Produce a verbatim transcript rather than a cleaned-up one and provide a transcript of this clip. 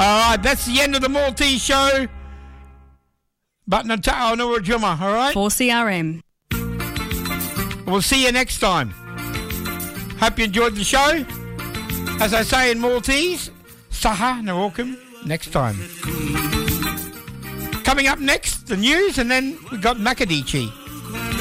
All right, that's the end of the Maltese show. But Natao Nura Juma, all right? four C R M. We'll see you next time. Hope you enjoyed the show. As I say in Maltese, Saha Narokum, next time. Coming up next, the news, and then we got Makadichi.